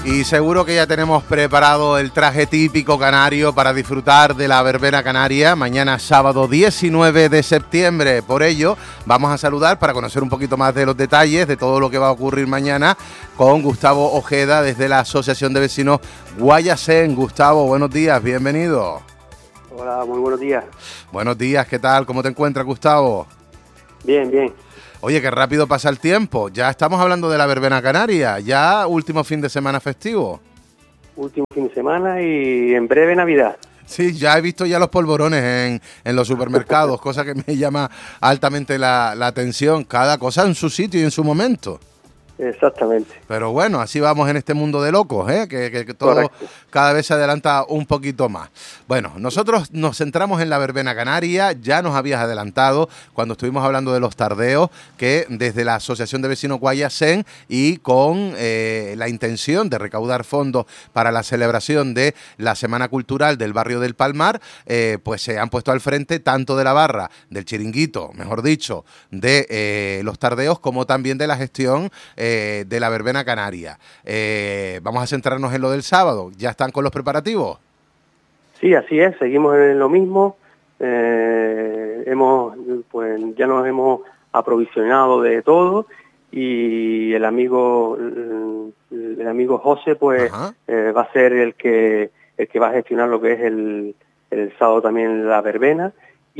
Y seguro que ya tenemos preparado el traje típico canario para disfrutar de la verbena canaria mañana sábado 19 de septiembre. Por ello, vamos a saludar para conocer un poquito más de los detalles de todo lo que va a ocurrir mañana con Gustavo Ojeda desde la Asociación de Vecinos Guayasen. Gustavo, buenos días, bienvenido. Hola, muy buenos días. Buenos días, ¿qué tal? ¿Cómo te encuentras, Gustavo? Bien, bien. Oye, qué rápido pasa el tiempo. Ya estamos hablando de la verbena canaria. Ya último fin de semana festivo. Último fin de semana y en breve Navidad. Sí, ya he visto ya los polvorones en los supermercados, cosa que me llama altamente la atención. Cada cosa en su sitio y en su momento. Exactamente. Pero bueno, así vamos en este mundo de locos, ¿eh? Que todo Correcto. cada vez se adelanta un poquito más. Bueno, nosotros nos centramos en la verbena canaria. Ya nos habías adelantado cuando estuvimos hablando de los tardeos que desde la Asociación de Vecinos Guayasen y con la intención de recaudar fondos para la celebración de la Semana Cultural del Barrio del Palmar, pues se han puesto al frente tanto de la barra, del chiringuito, mejor dicho, de los tardeos, como también de la gestión de la verbena canaria. Vamos a centrarnos en lo del sábado. ¿Ya están con los preparativos? Sí, así es, seguimos en lo mismo. Ya nos hemos aprovisionado de todo y el amigo José va a ser el que va a gestionar lo que es el sábado también la verbena,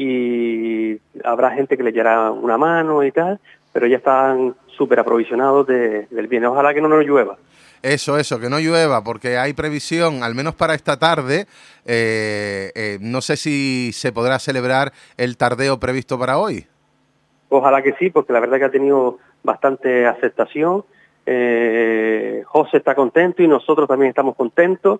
y habrá gente que le echará una mano y tal, pero ya están súper aprovisionados del bien. Ojalá que no nos llueva. Eso, que no llueva, porque hay previsión, al menos para esta tarde. No sé si se podrá celebrar el tardeo previsto para hoy. Ojalá que sí, porque la verdad que ha tenido bastante aceptación. José está contento y nosotros también estamos contentos,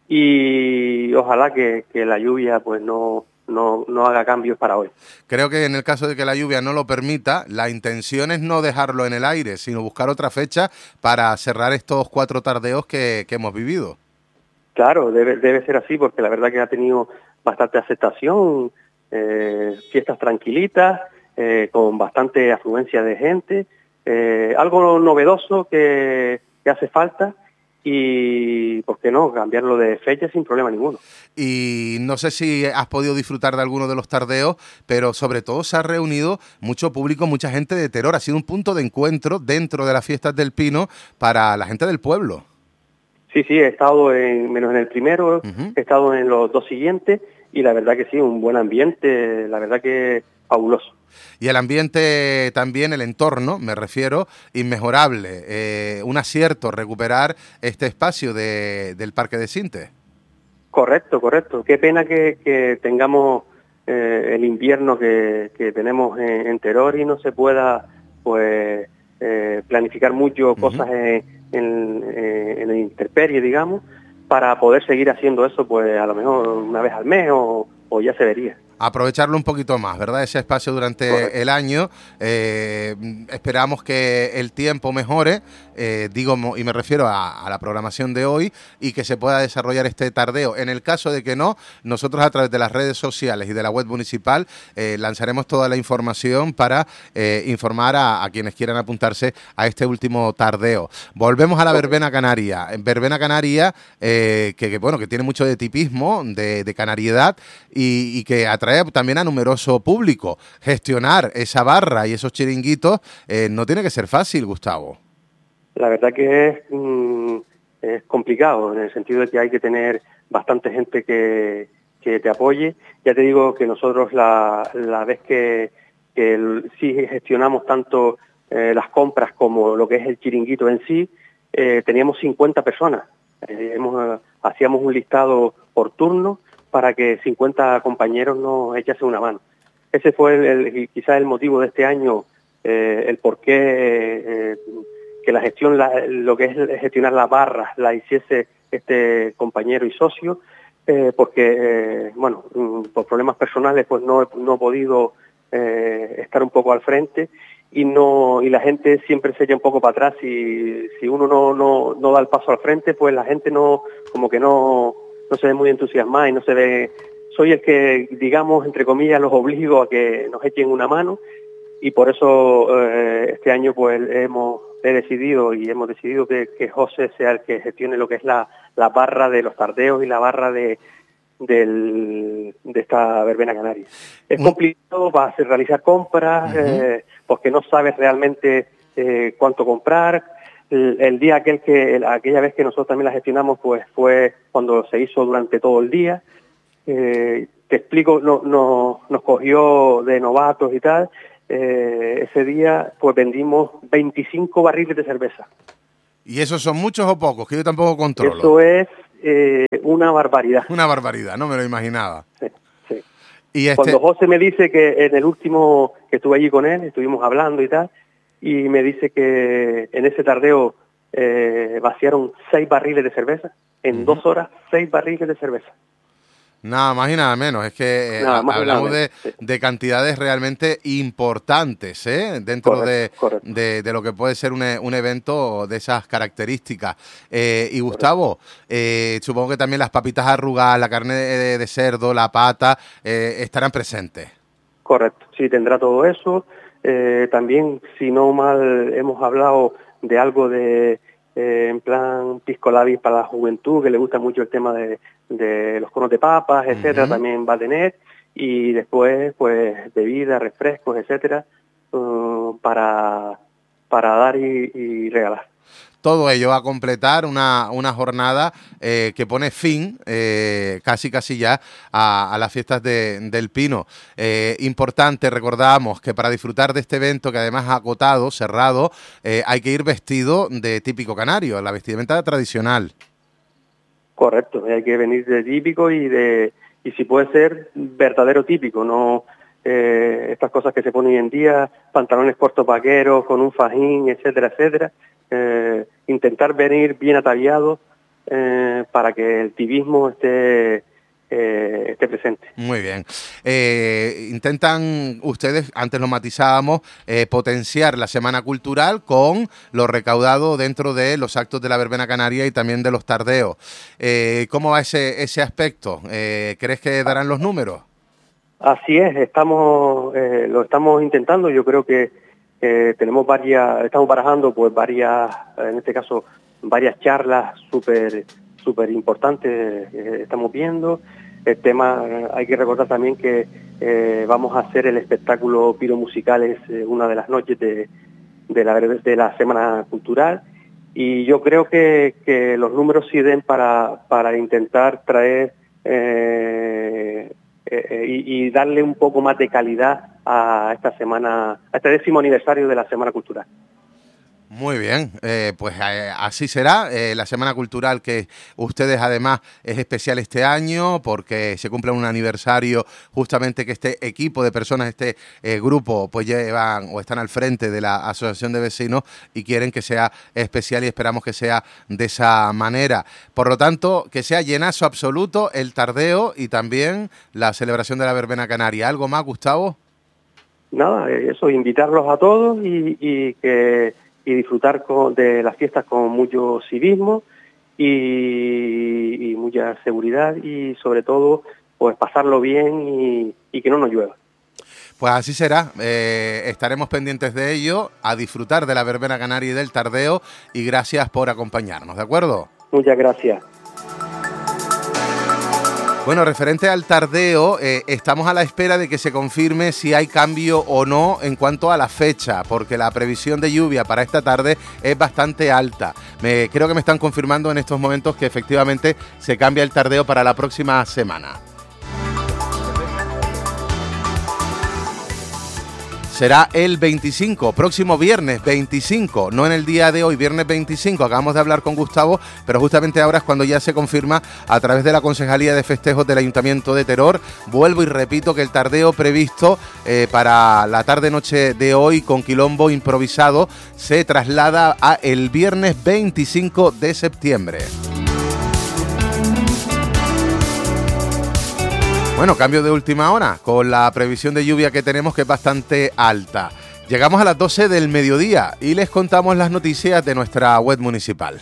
y ojalá que la lluvia pues no haga cambios para hoy. Creo que en el caso de que la lluvia no lo permita, la intención es no dejarlo en el aire, sino buscar otra fecha para cerrar estos 4 tardeos que hemos vivido. Claro, debe ser así, porque la verdad que ha tenido bastante aceptación, fiestas tranquilitas, con bastante afluencia de gente, algo novedoso que hace falta. Y, ¿por qué no?, cambiarlo de fecha sin problema ninguno. Y no sé si has podido disfrutar de alguno de los tardeos, pero sobre todo se ha reunido mucho público, mucha gente de Teror. Ha sido un punto de encuentro dentro de las fiestas del Pino para la gente del pueblo. Sí, he estado menos en el primero, he estado en los 2 siguientes, y la verdad que sí, un buen ambiente, la verdad que fabuloso. Y el ambiente también, el entorno, me refiero, inmejorable. Un acierto recuperar este espacio del Parque de Sinte. Correcto. Qué pena que tengamos el invierno que tenemos en Teror y no se pueda pues planificar mucho cosas en la intemperie, digamos, para poder seguir haciendo eso pues a lo mejor una vez al mes o ya se vería. Aprovecharlo un poquito más, ¿verdad? Ese espacio durante Correcto. el año. Esperamos que el tiempo mejore, y me refiero a la programación de hoy, y que se pueda desarrollar este tardeo. En el caso de que no, nosotros a través de las redes sociales y de la web municipal lanzaremos toda la información para informar a quienes quieran apuntarse a este último tardeo. Volvemos a la verbena canaria. Verbena canaria que tiene mucho de tipismo, de canariedad, y que atrae también a numeroso público. Gestionar esa barra y esos chiringuitos no tiene que ser fácil, Gustavo. La verdad que es complicado, en el sentido de que hay que tener bastante gente que te apoye. Ya te digo que nosotros la vez que sí gestionamos tanto las compras como lo que es el chiringuito en sí, teníamos 50 personas. Hacíamos un listado por turno para que 50 compañeros nos echasen una mano. Ese fue quizás el motivo de este año, el por qué que la gestión, lo que es gestionar las barras, la hiciese este compañero y socio, porque, por problemas personales pues no he podido estar un poco al frente, y la gente siempre se echa un poco para atrás, y si uno no da el paso al frente, pues la gente no se ve muy entusiasmada y no se ve. Soy el que, digamos, entre comillas, los obligo a que nos echen una mano, y por eso este año pues hemos he decidido y hemos decidido que José sea el que gestione lo que es la barra de los tardeos y la barra de esta verbena canaria. Es complicado, vas a realizar compras, porque no sabes realmente cuánto comprar. El día aquella vez que nosotros también la gestionamos, pues fue cuando se hizo durante todo el día. Te explico, nos cogió de novatos y tal. Ese día pues vendimos 25 barriles de cerveza. ¿Y esos son muchos o pocos? Que yo tampoco controlo. Eso es una barbaridad. Una barbaridad, no me lo imaginaba. Sí, sí. Y Cuando José me dice que en el último que estuve allí con él, estuvimos hablando y tal, y me dice que en ese tardeo vaciaron 6 barriles de cerveza. En 2 horas, 6 barriles de cerveza. Nada más y nada menos, es que hablamos de cantidades realmente importantes, dentro correcto. de lo que puede ser un evento de esas características. Y Gustavo, supongo que también las papitas arrugadas, la carne de cerdo, la pata, estarán presentes. Correcto, sí, tendrá todo eso. También, si no mal, hemos hablado de algo de en plan pisco labis para la juventud, que le gusta mucho el tema de los conos de papas, etcétera, también va a tener, y después pues bebidas, refrescos, etcétera, para dar y regalar. Todo ello va a completar una jornada que pone fin casi ya a las fiestas del Pino. Importante, recordamos que para disfrutar de este evento, que además es acotado, cerrado, hay que ir vestido de típico canario, la vestimenta tradicional. Correcto, hay que venir de típico y si puede ser verdadero típico, no estas cosas que se ponen hoy en día, pantalones cortos vaqueros con un fajín, etcétera, etcétera. Intentar venir bien ataviado para que el tivismo esté presente. Muy bien. Intentan ustedes, antes lo matizábamos, potenciar la Semana Cultural con lo recaudado dentro de los actos de la verbena canaria y también de los tardeos. ¿Cómo va ese aspecto? ¿Crees que darán los números? Así es, lo estamos intentando. Yo creo que estamos barajando pues en este caso varias charlas súper importantes estamos viendo. El tema, hay que recordar también que vamos a hacer el espectáculo piromusical, una de las noches de la Semana Cultural, y yo creo que los números sí den para intentar traer y darle un poco más de calidad a esta semana, a este 10º aniversario de la Semana Cultural. Muy bien, pues así será. La Semana Cultural, que ustedes además es especial este año porque se cumple un aniversario justamente que este equipo de personas, este grupo, pues llevan o están al frente de la Asociación de Vecinos y quieren que sea especial y esperamos que sea de esa manera. Por lo tanto, que sea llenazo absoluto el tardeo y también la celebración de la verbena canaria. ¿Algo más, Gustavo? Nada, eso, invitarlos a todos y disfrutar de las fiestas con mucho civismo y mucha seguridad y sobre todo pues pasarlo bien y que no nos llueva. Pues así será, estaremos pendientes de ello, a disfrutar de la verbena canaria y del tardeo y gracias por acompañarnos, ¿de acuerdo? Muchas gracias. Bueno, referente al tardeo, estamos a la espera de que se confirme si hay cambio o no en cuanto a la fecha, porque la previsión de lluvia para esta tarde es bastante alta. Creo que me están confirmando en estos momentos que efectivamente se cambia el tardeo para la próxima semana. Será el 25, próximo viernes 25, no en el día de hoy, viernes 25. Acabamos de hablar con Gustavo, pero justamente ahora es cuando ya se confirma a través de la Concejalía de Festejos del Ayuntamiento de Teror. Vuelvo y repito que el tardeo previsto para la tarde-noche de hoy con quilombo improvisado se traslada a el viernes 25 de septiembre. Bueno, cambio de última hora, con la previsión de lluvia que tenemos que es bastante alta. Llegamos a las 12 del mediodía y les contamos las noticias de nuestra web municipal.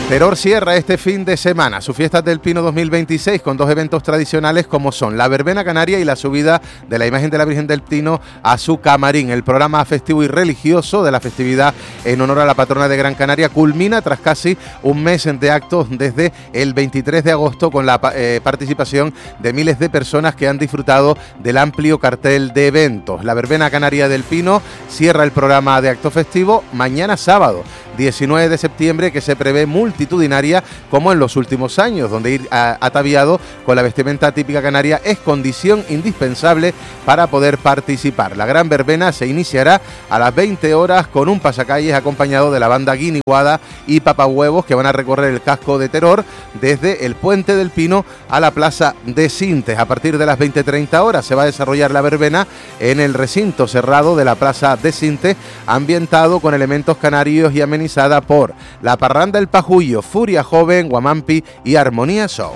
Teror cierra este fin de semana su Fiestas del Pino 2026 con dos eventos tradicionales como son la verbena canaria y la subida de la imagen de la Virgen del Pino a su camarín. El programa festivo y religioso de la festividad en honor a la patrona de Gran Canaria culmina tras casi un mes de actos desde el 23 de agosto con la participación de miles de personas que han disfrutado del amplio cartel de eventos. La verbena canaria del Pino cierra el programa de acto festivo mañana sábado 19 de septiembre, que se prevé multitudinaria como en los últimos años, donde ir ataviado con la vestimenta típica canaria es condición indispensable para poder participar. La gran verbena se iniciará a las 20 horas con un pasacalles acompañado de la banda Guiniguada y Papahuevos, que van a recorrer el casco de Teror desde el Puente del Pino a la Plaza de Sintes. A partir de las 20:30 horas se va a desarrollar la verbena en el recinto cerrado de la Plaza de Sintes, ambientado con elementos canarios y amenizada por la Parranda El Pajullo, Furia Joven, Guamampi y Armonía Show.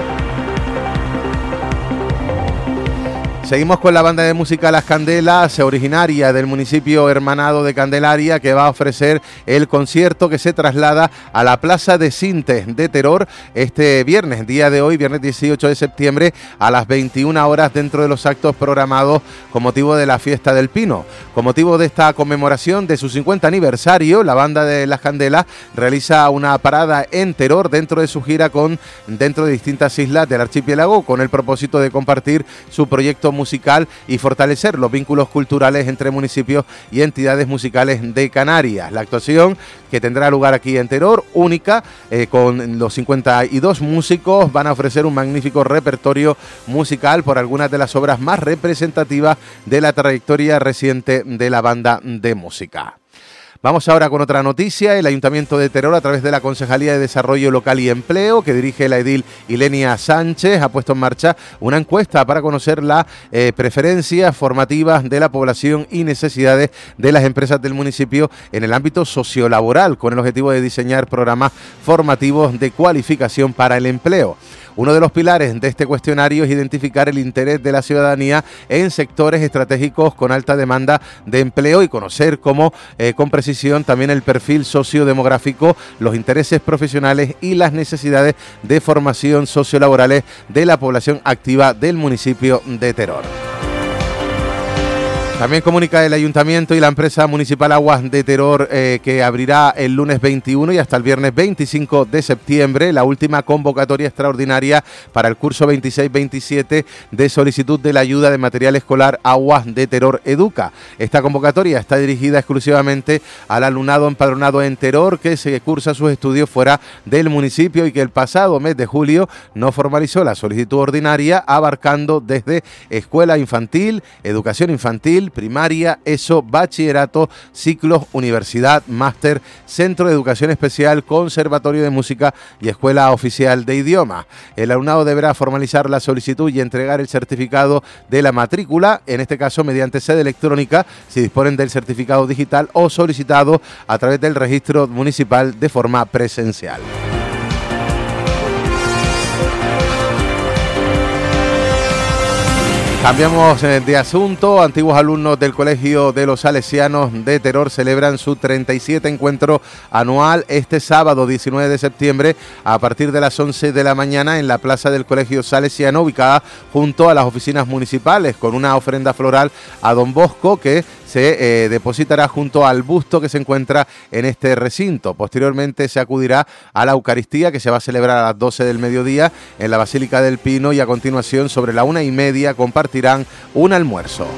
Seguimos con la banda de música Las Candelas, originaria del municipio hermanado de Candelaria, que va a ofrecer el concierto que se traslada a la Plaza de Sintes de Teror este viernes, día de hoy, viernes 18 de septiembre, a las 21 horas dentro de los actos programados con motivo de la Fiesta del Pino. Con motivo de esta conmemoración de su 50 aniversario, la banda de Las Candelas realiza una parada en Teror dentro de su gira dentro de distintas islas del archipiélago, con el propósito de compartir su proyecto musical y fortalecer los vínculos culturales entre municipios y entidades musicales de Canarias. La actuación, que tendrá lugar aquí en Teror, única, con los 52 músicos, van a ofrecer un magnífico repertorio musical por algunas de las obras más representativas de la trayectoria reciente de la banda de música. Vamos ahora con otra noticia. El Ayuntamiento de Teror, a través de la Concejalía de Desarrollo Local y Empleo, que dirige la edil Ilenia Sánchez, ha puesto en marcha una encuesta para conocer las preferencias formativas de la población y necesidades de las empresas del municipio en el ámbito sociolaboral, con el objetivo de diseñar programas formativos de cualificación para el empleo. Uno de los pilares de este cuestionario es identificar el interés de la ciudadanía en sectores estratégicos con alta demanda de empleo y conocer con precisión también el perfil sociodemográfico, los intereses profesionales y las necesidades de formación sociolaborales de la población activa del municipio de Teror. También comunica el Ayuntamiento y la empresa municipal Aguas de Teror que abrirá el lunes 21 y hasta el viernes 25 de septiembre la última convocatoria extraordinaria para el curso 26-27 de solicitud de la ayuda de material escolar Aguas de Teror Educa. Esta convocatoria está dirigida exclusivamente al alumnado empadronado en Teror que se cursa sus estudios fuera del municipio y que el pasado mes de julio no formalizó la solicitud ordinaria, abarcando desde escuela infantil, educación infantil, primaria, ESO, bachillerato, ciclos, universidad, máster, centro de educación especial, conservatorio de música y escuela oficial de idiomas. El alumnado deberá formalizar la solicitud y entregar el certificado de la matrícula, en este caso mediante sede electrónica, si disponen del certificado digital, o solicitado a través del registro municipal de forma presencial. Cambiamos de asunto. Antiguos alumnos del Colegio de los Salesianos de Teror celebran su 37 encuentro anual este sábado 19 de septiembre a partir de las 11 de la mañana en la plaza del Colegio Salesiano, ubicada junto a las oficinas municipales, con una ofrenda floral a Don Bosco que se depositará junto al busto que se encuentra en este recinto. Posteriormente se acudirá a la Eucaristía, que se va a celebrar a las 12 del mediodía en la Basílica del Pino, y a continuación sobre la 1:30 compartirán un almuerzo.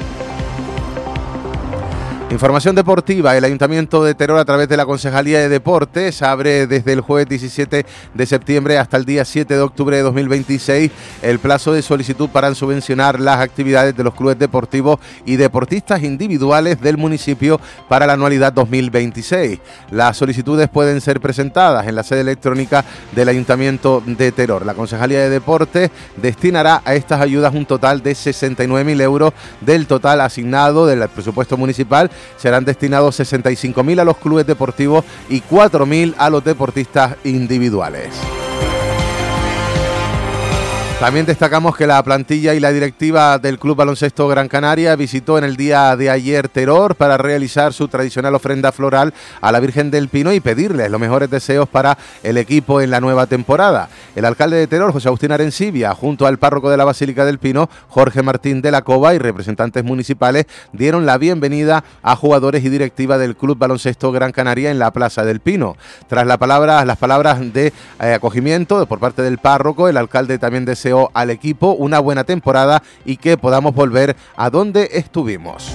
Información deportiva. El Ayuntamiento de Teror, a través de la Concejalía de Deportes, abre desde el jueves 17 de septiembre hasta el día 7 de octubre de 2026 el plazo de solicitud para subvencionar las actividades de los clubes deportivos y deportistas individuales del municipio para la anualidad 2026. Las solicitudes pueden ser presentadas en la sede electrónica del Ayuntamiento de Teror. La Concejalía de Deportes destinará a estas ayudas un total de 69.000 euros del total asignado del presupuesto municipal. Serán destinados 65.000 a los clubes deportivos y 4.000 a los deportistas individuales. También destacamos que la plantilla y la directiva del Club Baloncesto Gran Canaria visitó en el día de ayer Teror para realizar su tradicional ofrenda floral a la Virgen del Pino y pedirles los mejores deseos para el equipo en la nueva temporada. El alcalde de Teror, José Agustín Arencibia, junto al párroco de la Basílica del Pino, Jorge Martín de la Cova, y representantes municipales dieron la bienvenida a jugadores y directiva del Club Baloncesto Gran Canaria en la Plaza del Pino. Tras las palabras de acogimiento por parte del párroco, el alcalde también deseó al equipo una buena temporada y que podamos volver a donde estuvimos.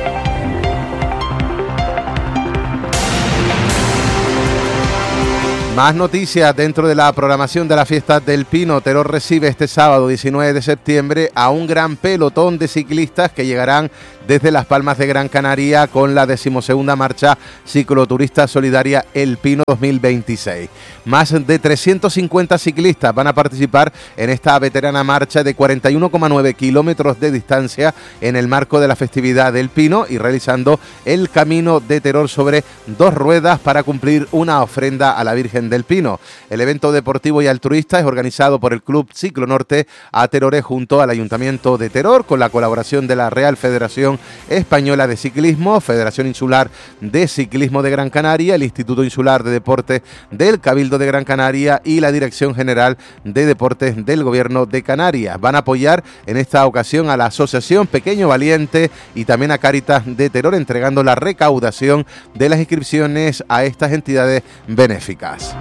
Más noticias dentro de la programación de la Fiesta del Pino. Teror recibe este sábado 19 de septiembre a un gran pelotón de ciclistas que llegarán desde Las Palmas de Gran Canaria con la 12ª marcha cicloturista solidaria El Pino 2026. Más de 350 ciclistas van a participar en esta veterana marcha de 41,9 kilómetros de distancia en el marco de la festividad del Pino y realizando el camino de Teror sobre 2 ruedas para cumplir una ofrenda a la Virgen del Pino. El evento deportivo y altruista es organizado por el Club Ciclo Norte a Terores junto al Ayuntamiento de Teror, con la colaboración de la Real Federación Española de Ciclismo, Federación Insular de Ciclismo de Gran Canaria, el Instituto Insular de Deportes del Cabildo de Gran Canaria y la Dirección General de Deportes del Gobierno de Canarias. Van a apoyar en esta ocasión a la Asociación Pequeño Valiente y también a Cáritas de Teror, entregando la recaudación de las inscripciones a estas entidades benéficas.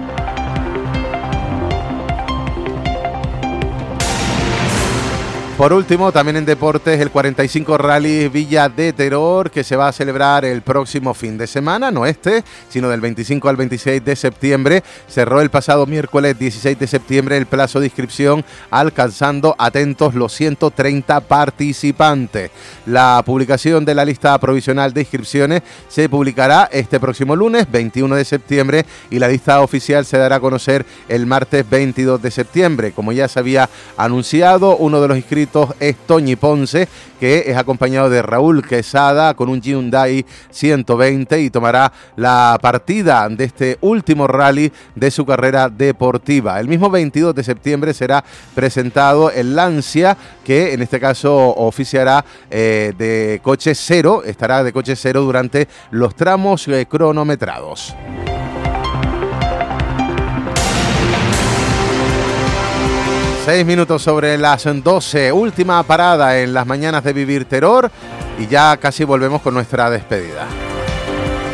Por último, también en deportes, el 45 Rally Villa de Teror, que se va a celebrar el próximo fin de semana, no sino del 25 al 26 de septiembre. Cerró el pasado miércoles 16 de septiembre el plazo de inscripción, alcanzando, atentos, los 130 participantes. La publicación de la lista provisional de inscripciones se publicará este próximo lunes, 21 de septiembre, y la lista oficial se dará a conocer el martes 22 de septiembre. Como ya se había anunciado, uno de los inscritos es Toñi Ponce, que es acompañado de Raúl Quesada con un Hyundai 120 y tomará la partida de este último rally de su carrera deportiva. El mismo 22 de septiembre será presentado el Lancia, que en este caso oficiará de coche cero, estará de coche cero durante los tramos cronometrados. Seis minutos sobre las 12, última parada en las mañanas de Vivir Teror y ya casi volvemos con nuestra despedida.